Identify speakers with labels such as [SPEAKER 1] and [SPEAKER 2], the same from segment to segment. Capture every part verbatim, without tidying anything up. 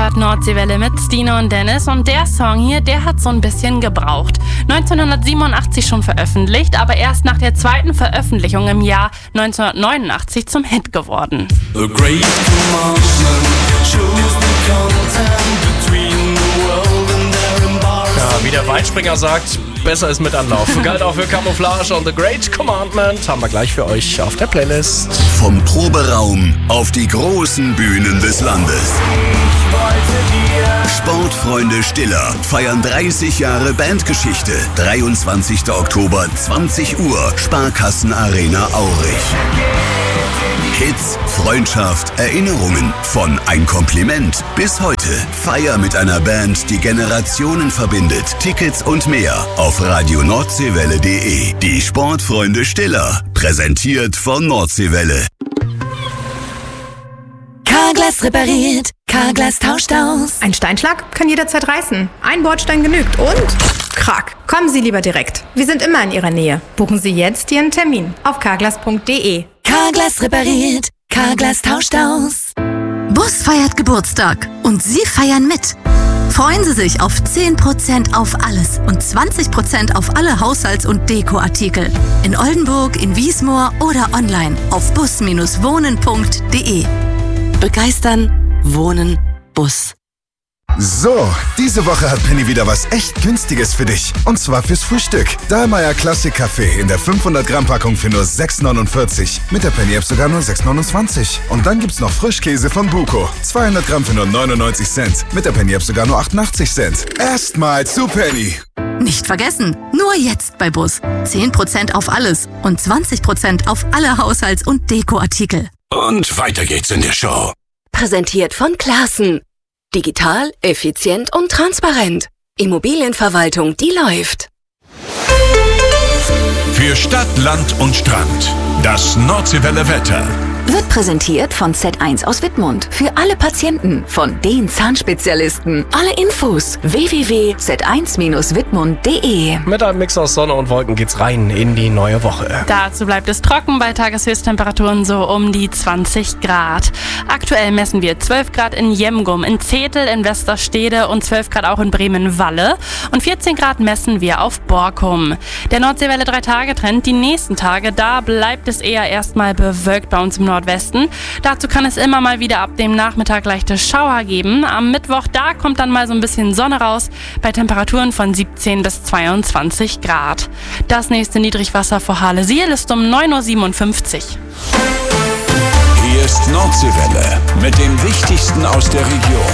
[SPEAKER 1] hört Nordseewelle mit Stine und Dennis und der Song hier, der hat so ein bisschen gebraucht. neunzehnhundertsiebenundachtzig schon veröffentlicht, aber erst nach der zweiten Veröffentlichung im Jahr neunzehnhundertneunundachtzig zum Hit geworden.
[SPEAKER 2] The great commandment shows the content between the world and their embarrassment.
[SPEAKER 3] Ja, wie der Weitspringer sagt, besser ist mit Anlauf. Galt auch für Camouflage und The Great Commandment haben wir gleich für euch auf der Playlist.
[SPEAKER 4] Vom Proberaum auf die großen Bühnen des Landes. Sportfreunde Stiller feiern dreißig Jahre Bandgeschichte. dreiundzwanzigster Oktober, zwanzig Uhr, Sparkassen-Arena Aurich. Hits, Freundschaft, Erinnerungen, von Ein Kompliment bis heute. Feier mit einer Band, die Generationen verbindet. Tickets und mehr auf radio nordseewelle punkt de. Die Sportfreunde Stiller, präsentiert von Nordseewelle.
[SPEAKER 5] Carglass repariert, Carglass tauscht aus.
[SPEAKER 6] Ein Steinschlag kann jederzeit reißen. Ein Bordstein genügt und krack. Kommen Sie lieber direkt. Wir sind immer in Ihrer Nähe. Buchen Sie jetzt Ihren Termin auf carglass punkt de.
[SPEAKER 5] Carglass repariert, Carglass tauscht aus. Bus feiert Geburtstag und Sie feiern mit. Freuen Sie sich auf zehn Prozent auf alles und zwanzig Prozent auf alle Haushalts- und Dekoartikel. In Oldenburg, in Wiesmoor oder online auf bus Bindestrich wohnen punkt de. Begeistern, wohnen, Bus.
[SPEAKER 7] So, diese Woche hat Penny wieder was echt Günstiges für dich. Und zwar fürs Frühstück. Dahlmeier Classic Kaffee in der fünfhundert Gramm Packung für nur sechs neunundvierzig. Mit der Penny App sogar nur sechs neunundzwanzig. Und dann gibt's noch Frischkäse von Buko. zweihundert Gramm für nur neunundneunzig Cent. Mit der Penny App sogar nur achtundachtzig Cent. Erstmal zu Penny.
[SPEAKER 5] Nicht vergessen, nur jetzt bei Bus. zehn Prozent auf alles und zwanzig Prozent auf alle Haushalts- und Dekoartikel.
[SPEAKER 4] Und weiter geht's in der Show.
[SPEAKER 8] Präsentiert von Classen. Digital, effizient und transparent. Immobilienverwaltung, die läuft.
[SPEAKER 4] Für Stadt, Land und Strand. Das Nordseewelle Wetter.
[SPEAKER 8] Wird präsentiert von Z eins aus Wittmund. Für alle Patienten, von den Zahnspezialisten. Alle Infos w w w punkt z eins Bindestrich wittmund punkt de.
[SPEAKER 3] Mit einem Mix aus Sonne und Wolken geht's rein in die neue Woche.
[SPEAKER 1] Dazu bleibt es trocken bei Tageshöchsttemperaturen so um die zwanzig Grad. Aktuell messen wir zwölf Grad in Jemgum, in Zetel, in Westerstede und zwölf Grad auch in Bremen-Walle. Und vierzehn Grad messen wir auf Borkum. Der Nordseewelle drei Tage Trend, die nächsten Tage, da bleibt es eher erstmal bewölkt bei uns im Nordwesten. Dazu kann es immer mal wieder ab dem Nachmittag leichte Schauer geben. Am Mittwoch, da kommt dann mal so ein bisschen Sonne raus, bei Temperaturen von siebzehn bis zweiundzwanzig Grad. Das nächste Niedrigwasser vor Halesiel ist um neun Uhr siebenundfünfzig.
[SPEAKER 4] Hier ist Nordseewelle mit dem Wichtigsten aus der Region.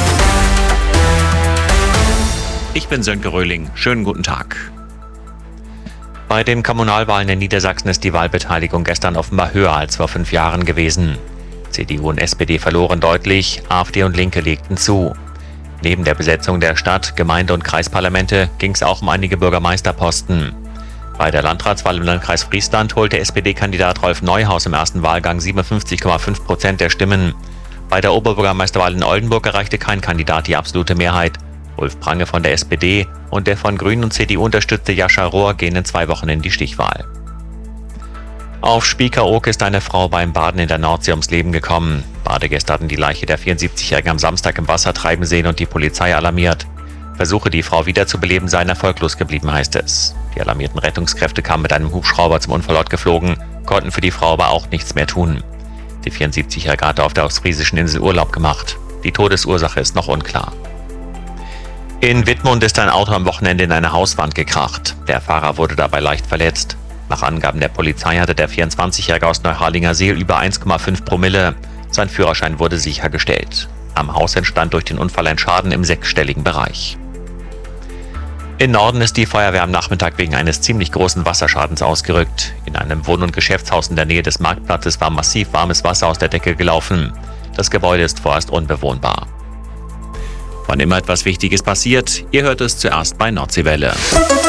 [SPEAKER 9] Ich bin Sönke Röhling. Schönen guten Tag. Bei den Kommunalwahlen in Niedersachsen ist die Wahlbeteiligung gestern offenbar höher als vor fünf Jahren gewesen. C D U und S P D verloren deutlich, AfD und Linke legten zu. Neben der Besetzung der Stadt-, Gemeinde- und Kreisparlamente ging es auch um einige Bürgermeisterposten. Bei der Landratswahl im Landkreis Friesland holte S P D-Kandidat Rolf Neuhaus im ersten Wahlgang siebenundfünfzig Komma fünf Prozent der Stimmen. Bei der Oberbürgermeisterwahl in Oldenburg erreichte kein Kandidat die absolute Mehrheit. Ulf Prange von der S P D und der von Grünen und C D U unterstützte Jascha Rohr gehen in zwei Wochen in die Stichwahl. Auf Spiekeroog ist eine Frau beim Baden in der Nordsee ums Leben gekommen. Badegäste hatten die Leiche der vierundsiebzigjährigen am Samstag im Wasser treiben sehen und die Polizei alarmiert. Versuche, die Frau wiederzubeleben, seien erfolglos geblieben, heißt es. Die alarmierten Rettungskräfte kamen mit einem Hubschrauber zum Unfallort geflogen, konnten für die Frau aber auch nichts mehr tun. Die vierundsiebzigjährige hatte auf der ostfriesischen Insel Urlaub gemacht. Die Todesursache ist noch unklar. In Wittmund ist ein Auto am Wochenende in eine Hauswand gekracht. Der Fahrer wurde dabei leicht verletzt. Nach Angaben der Polizei hatte der vierundzwanzigjährige aus Neuharlingerseel über eins Komma fünf Promille. Sein Führerschein wurde sichergestellt. Am Haus entstand durch den Unfall ein Schaden im sechsstelligen Bereich. In Norden ist die Feuerwehr am Nachmittag wegen eines ziemlich großen Wasserschadens ausgerückt. In einem Wohn- und Geschäftshaus in der Nähe des Marktplatzes war massiv warmes Wasser aus der Decke gelaufen. Das Gebäude ist vorerst unbewohnbar. Wann immer etwas Wichtiges passiert, ihr hört es zuerst bei Nordseewelle.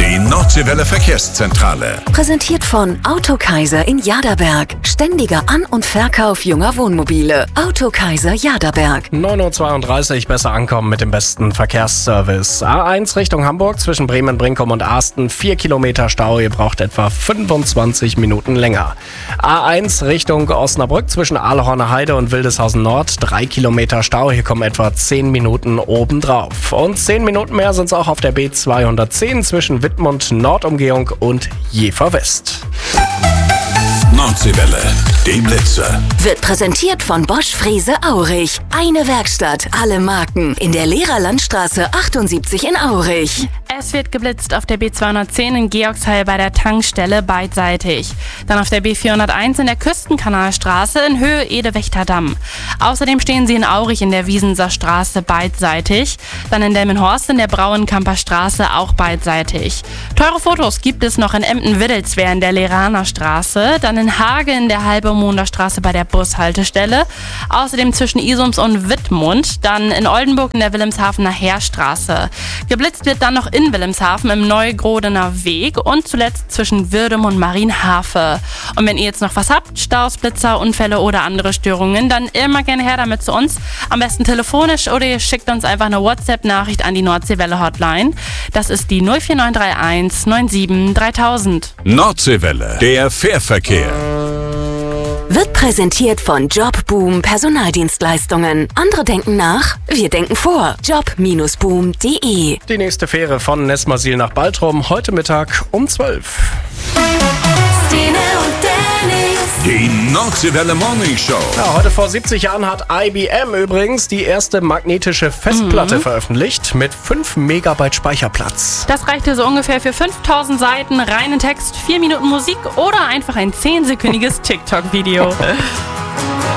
[SPEAKER 10] Die Nordseewelle Verkehrszentrale.
[SPEAKER 8] Präsentiert von Autokaiser in Jaderberg. Ständiger An- und Verkauf junger Wohnmobile. Autokaiser Jaderberg.
[SPEAKER 3] neun Uhr zweiunddreißig, besser ankommen mit dem besten Verkehrsservice. A eins Richtung Hamburg zwischen Bremen, Brinkum und Asten. vier Kilometer Stau, ihr braucht etwa fünfundzwanzig Minuten länger. A eins Richtung Osnabrück zwischen Aalhorner Heide und Wildeshausen Nord. drei Kilometer Stau, hier kommen etwa zehn Minuten obendrauf. Und zehn Minuten mehr sind es auch auf der B zweihundertzehn zwischen Wittmund Nordumgehung und Jever West.
[SPEAKER 10] Nordseewelle, dem Blitzer.
[SPEAKER 8] Wird präsentiert von Bosch Frese Aurich. Eine Werkstatt, alle Marken. In der Lehrerlandstraße achtundsiebzig in Aurich.
[SPEAKER 1] Es wird geblitzt auf der B zweihundertzehn in Georgsheil bei der Tankstelle beidseitig. Dann auf der B vierhunderteins in der Küstenkanalstraße in Höhe Ede-Wächterdamm. Außerdem stehen sie in Aurich in der Wiesenser Straße beidseitig. Dann in Delmenhorst in der Brauenkamper Straße auch beidseitig. Teure Fotos gibt es noch in Emden-Wittelswehr in der Leraner Straße. Dann in Hage in der Halbermoner Straße bei der Bushaltestelle. Außerdem zwischen Isums und Wittmund. Dann in Oldenburg in der Wilhelmshavener Heerstraße. Geblitzt wird dann noch in Wilhelmshaven im Neugrodener Weg und zuletzt zwischen Würdem und Marienhafe. Und wenn ihr jetzt noch was habt, Staus, Blitzer, Unfälle oder andere Störungen, dann immer gerne her damit zu uns. Am besten telefonisch oder ihr schickt uns einfach eine WhatsApp-Nachricht an die Nordseewelle Hotline. Das ist die null vier neun drei eins neun sieben dreitausend.
[SPEAKER 10] Nordseewelle, der Fährverkehr.
[SPEAKER 8] Wird präsentiert von Jobboom Personaldienstleistungen. Andere denken nach, wir denken vor. job Bindestrich boom punkt de.
[SPEAKER 3] Die nächste Fähre von Nesmasil nach Baltrum heute Mittag um zwölf.
[SPEAKER 2] Stine und Dennis.
[SPEAKER 10] Die Nordseewelle Morning Show.
[SPEAKER 3] Ja, heute vor siebzig Jahren hat I B M übrigens die erste magnetische Festplatte mhm. veröffentlicht mit fünf Megabyte Speicherplatz.
[SPEAKER 1] Das reichte so ungefähr für fünftausend Seiten reinen Text, vier Minuten Musik oder einfach ein zehnsekündiges TikTok-Video.